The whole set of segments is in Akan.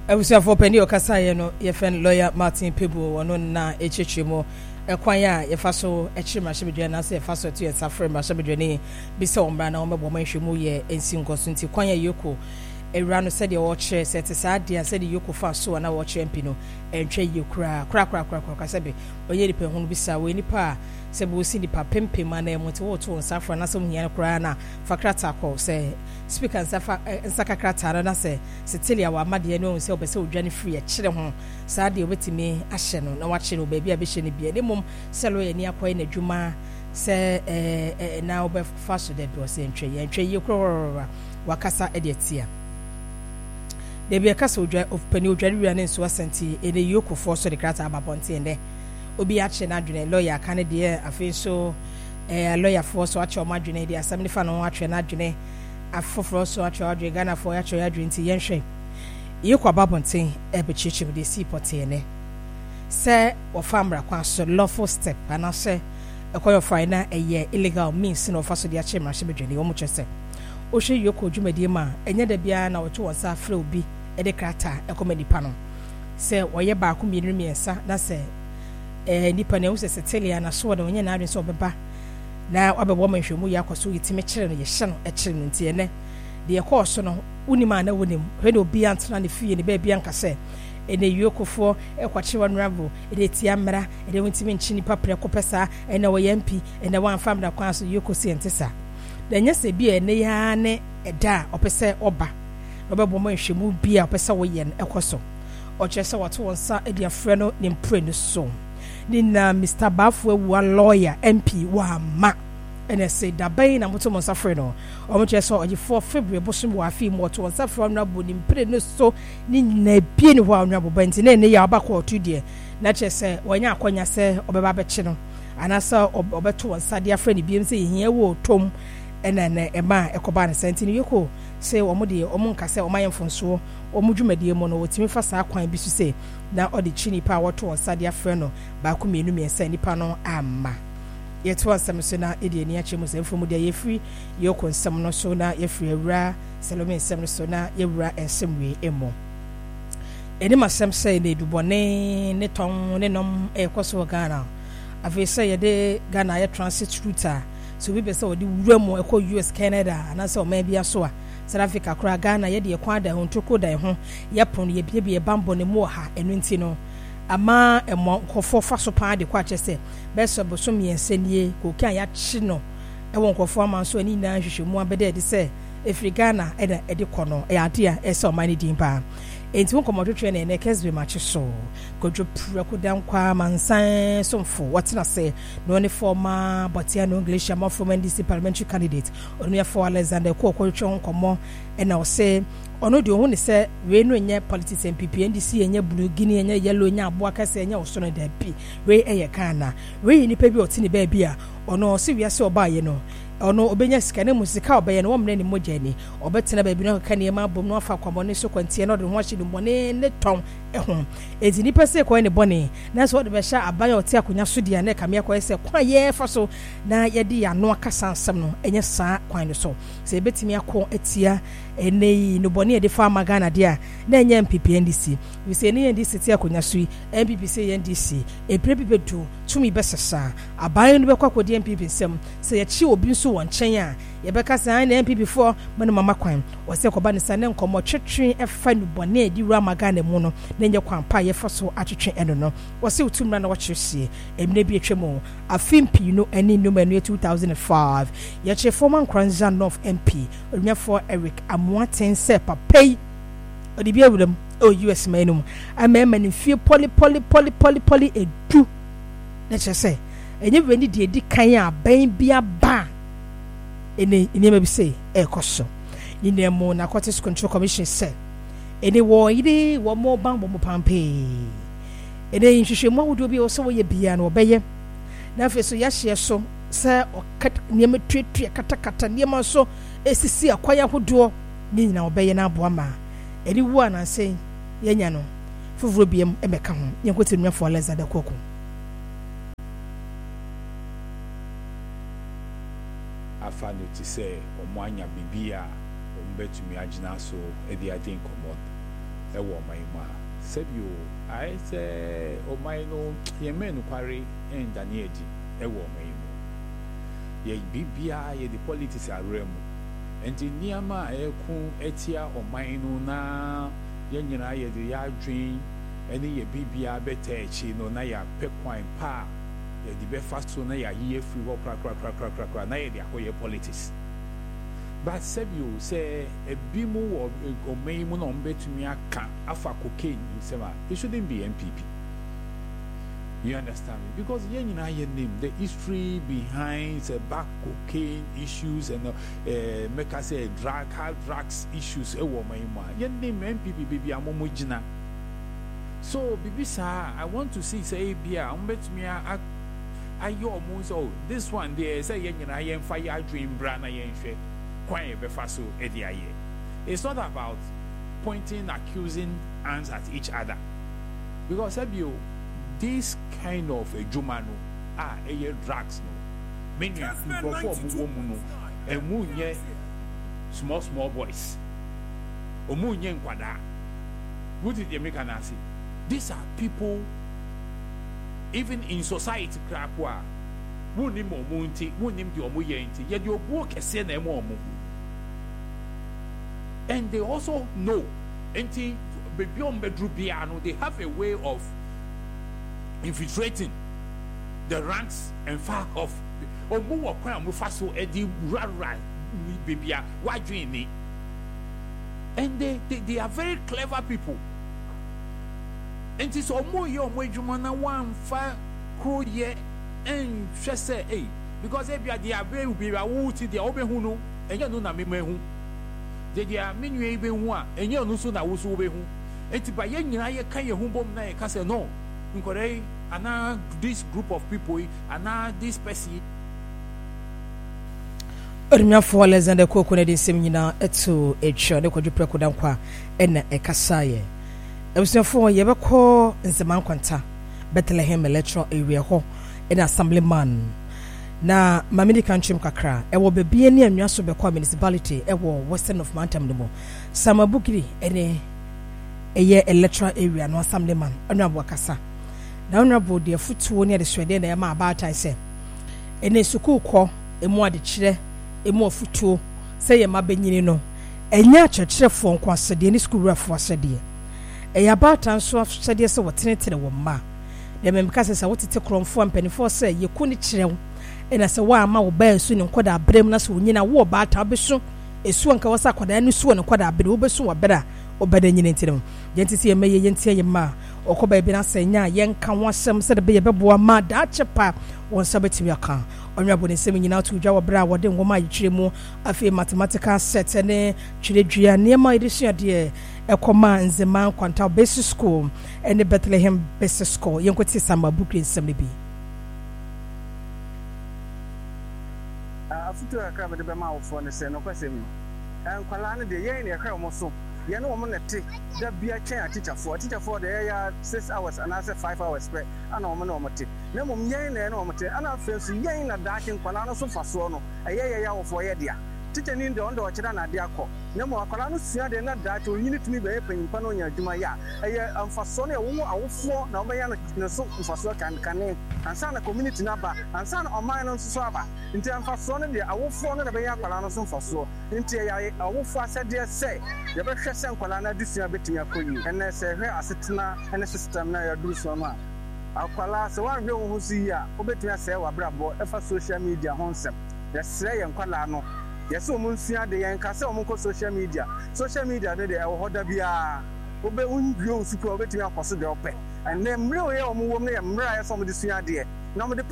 Abusafo pani okasa ye no ye fen lawyer Martin Pebo wono na echechemo ekwan ya ye fa so echirima shebedwe na se fa so to ye safre ma shebedwe ni bi se ombra na omebo manhwemu ye ensi nkoso nti kwan ya yoko ewura no se de wo kire se te sa de se de yoko fa so na wo kire mpi no entwe ye kura kasa be oye nipa hu no bi sa we nipa se bo si nipa pempem na emote wo to safre na se mu hia kura na fakrata ko se speaker nsaka krata na se setilia wa amade no se obese odwane free kire ho saa de obetimi ahye no na wa kire no baabi a be hye ne bia ne mom se lo ye ni akoy na dwuma se na obe fa so de do se ntwe ye kura wakasa ediatia de bia kasa odwa of pani odwane wi ne so asenti ene yoko for so de krata ababonte ende obi ache na adwene lawyer kan de afi so lawyer for so ache o madwene de asam ne fa no ache na adwene afoforo so ache adwene Ghana for ache adwene ti yenhwe yekwa babonten ebechichim de seaport ene se wo famra kwa so lawful step ana se ekoyo fina eye illegal means no fa so de ache mra shebedwene wo mu chese o hwe yoko dwumadi ma enye da bia na wo to wonsa afra obi de krata ekomadi pa no se wo ye ba ko mienu miensa na se nipa na usese telia na so da onye na adwen so beba na wabebo manhwemu ya kwaso yitime kire no ye hye no kire no ntie ne de ye course no unima na wonim hwe obi antena ne fie ne ba bia nka se ene yokofo ekwache wanrabo ede tia mra ede wontime nchini papre kopesa ene wo yampi ene wan famda kwanso yokosi entesa da nya se bia ene ya ne eda opese oba obebo manhwemu bia opese wo ye ekoso ochese wato wonsa ede afre no ne mpre no so nina Mr. Bafwe wa lawyer MP wa ma ene say da bayin na moto monsa frɛ no omo che so oje 4 February bosom wa fi mo to monsa frɛ no abo ni mpre no so ni na bie ni wa onwa boba nti na ne ya aba ko otu de na che say wonya akonya se obeba be che no anasa obeto wonsa de afrɛ ni biem se yehia wo tom ene ne ema ekoba ne senti ni yeko se omo de omo nka se omaye mfonso omo dwumadie mo no wotimi fa saa kwan bi su se na odi chini pa woto wonsa de afrɛ no ba ko mienu miensa nipa no amma yeto asem so na edi ani ache mu se mfomu de yefri yoko nsem no so na yefri awura Salome nsem no so na yewura ensemwe emo eni masem se na edubone ne ton ne nom ekoso Ghana afese ye de Ghana ye transit route so we be se odi wura mu ekọ US Canada na se o ma bia so a South Africa kura Ghana ye de ye kwan da ho ntoko da ho ye pon ye bie bambo ne mu ha enu nti no ama emo nkofo fa so pa de kwa chese beso bosom yensenie ko kan ya chi no ewo nkofo amanso ani na hwehwemu abede de se efri Ghana eda ede kono e ade a ese o mani din pa enti won komodotwe na ne kesbe machi so kodwo pura kodan kwa mansan somfo watina se no ne former Botiano English am from NDC parliamentary candidate onu ya for Alexander Kokotwo nkomo e na o se ono de ohun ne se we no nye politics MPP NDC enye blue guinea enye yellow enye aboa kase enye osono da bi we eye kana we ni pa bi otini ba bi a ono se wiase oba ye no ono obenya sika ne musika obaye no womne ne mogya ni obetena ba bi no ka ne ma bom no afa kwamone so kwantie no de ho ahye no ne ton ehun ezi ni pese ko ne bone na so de be sha abaya oti akonya so dia ne kamia ko ese kwa ye fa so na ye de ya no akasa nsem no enye saa kwan no so se betimi akọ etia enei no bone de fa Ghana dia na enye MPP NDC we se ne NDC ti akonya so MPP se NDC eprepipe do tumi besesa abaya no be kwa kodi MPP nsem se ye chi obi nso won chen a ye beka se na MPP for mano mama kwan o se ko ba ne sa ne nkomo twetwe efa no bone di wura Ghana mu no nenye kwampa ye faso atwetwe eno no wo se utumra na wo kyerehye emne bi etwemu afimpi no ani no manu 2005 ye che former Kranza North MP Onyafo Eric Amoaten se papai odi bi awuram o US manum amema ne fie poli edu na che se enye beni de edi kan a ban bia ba ene ma bi se ekoso ni nemo Narcotics Control Commission se ene wo ide wo mo bambo mo pampe ene nhwehwemu awodo bi wo so wo ye bia na obeye na fe so ya hye so se okat niam twetwe katakata niam so esisi akwaya hodo ni nyina obeye na aboa ma ene wu ananse yenya no fufuro biem emeka ho yenkote nwa for leza da koko afa no ti se omo anya bibia ombetumi agina so e dia den komod ɛwɔ ɔman mu a sɛbio ayɛ sɛ ɔman no yɛmɛ nokware ɛndane adi ɛwɔ ɔman mu yɛ biribiara yɛde politics awerɛ mu nti nneɛma a ɛko atia ɔman no na yɛn nyinaa yɛde yɛadwen ɛne yɛ biribiara bɛtɛ akyi no na yɛapɛ kwan pa a yɛde bɛfa so na yɛayi afiri hɔ korakora na yɛde akɔyɛ politics but sɛbio sɛ ebi mu wɔ ɔman mu na ɔmbɛtumi aka afa cocaine nsɛm a it shouldn't be MPP. You understand me? Because yɛn nyinaa yɛ name the history behind the back cocaine issues and make us say hard drugs issues ɛwɔ ɔman mu a yɛn name MPP baby amomo gyina. So bibisa I want to see say bia ɔmbɛtumi ayo ɔmo so this one there say yɛn nyinaa yɛn fa yɛ adwene bra na yɛn hwɛ kwan yɛ bɛfa so ɛde ayɛ. It's not about pointing accusing hands at each other because ebio this kind of a juma no drugs no many people for mu no emu nye small boys omu nye nkwada what did you make an answer? These are people even in society krapwa wunim omu nti wunim di omu ye nti ye di obu kese na emu omu and they also know nti baby on bedru bia no they have a way of infiltrating the ranks and far off omu wo kwan mu fa so edi rara bibia wadwen ni and they are very clever people and it's omu ye omu adwuma na wan fa kro ye en hwe say because e bia they are very wo ti they obehu no enye no na memehu they are menu e behu a enye no so na wo so obehu enti ba ye nyina ye kan ye hu bom na ye ka say no nkore ana this group of people ana this person Ormiafo Alexander Koko na de nsem nyina eto etwa ne kwadwo prekoda nkwa ena ekasaye ebusuafo ye bekọ nseman kwanta Bethlehem electoral area ho ena assemblyman na mamidi country kakra ewo bebie ne anwa so bekọ municipality ewo western of Mantam no Samabukiri ene eye electoral area no assemblyman anu abwakasa na honorable de futuo ne de swede na ma abata se ene suku kọ emu ade kire emu afutuo se ye mabenyini no enya kyerkyerefo nko asede ne school ref asede eya abata nso asede se wotenetene wo ma de memka se wotete kromfo ampanifo se ye ku ne kirew ena se wa ama wo ba nso ne nkoda abrem na se wonyina wo abata obeso esu anka wasa koda ne su ne nkoda abrem obeso wabera obeda nyine ntirim yenti se ye meye yenti ye ma okoba bi na senya yenka wasem se de be beboa ma da chepa won sabetimi aka onwabo ne sem nyina to dwa wobra wode ngoma yitire mu afi mathematical set ne twiredua ne ma edisua de ekoma nzema kwanta basic school ene Bethlehem basic school yenkoti Samabukiri nsem bi afutu akra be be ma wofo ne se no kwasem enkwala ne de yen ne akra mo so ye no mo nete da bia chen teacher for the area 6 hours and after 5 hours per ana mo no mo te na mo yen na no mo te ana fensu yen na da chen kwala no so faso no eye ya wofo ye dia teacher ni ndo ochira na de akọ na mo akwala no sua de na da to yini tumi be panyimpa no nya adwuma ya eye amfaso na wo awofo na obeya no so mfaso kan ansa na community na ba ansa na oman no so aba nti amfaso no de awofo no da be ya akwala no so mfaso nti ya awofo asede se ye be hwe se nkwala na dusua betumi akoyi ene se hwe asetena ene system na ya du so ma akwala se wan hwe wo hu si ya obetumi ase wa brabo efa social media ho nsem ye sre ye nkwala no yes omunsua de yen ka se omunko social media de e wo hoda bia obe unbio usuku obetumi akoso de ope and then mre ye omuwom na ye mra ye so mo de sua de na mo de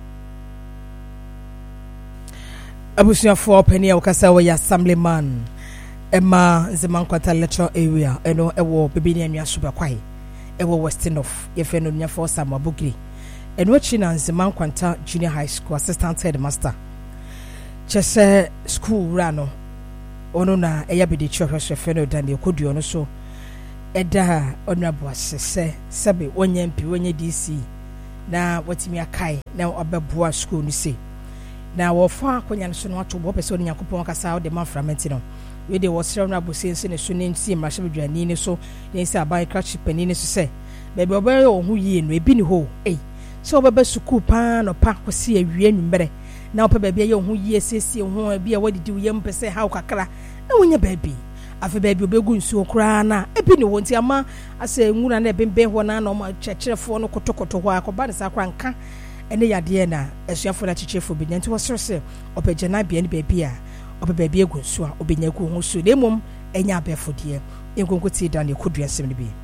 abusuafo opani ya ukasa wo ya assemblyman ema nzemankwata electoral area eno ewo bebini anwa so bekwai ewo western of ye fe no nyafo Samabukiri eno chi na nzemankwata junior high school assistant headmaster chese school rano ono na eya bidi chofo feno dan koduo no so eda honorable asese sebe wonye mpi wonye DC na watimi akai na obeboa school ni se na wofa akonya no so no ato bo pese oni yakopon kasa o de manframenti no we de was na bosense ne so ne nti ma hye bedwani ne so ne se aban krachi pani ne so se bebe obaye ohun yie no ebi ni ho so obebe suku pa no pa kwose awie nwumbre na opa bebe ye ohun yie sesi ho bia wadidi wo yem pese ha kakra na wonya bebe afa bebe obegu nsuo kura na ebi ni wonti ama ase nwura na ebembe ho na no ma kyekyerefo no kotokoto ho akoba ne sakra nka ene yade na esuafo na kyekyerefo bi nti wosorose opagya na bia ni bebe a opa bebe egu nsuo a obenya gu ho so demom enya abefodie enkonkoti da ne kodua sem ne bi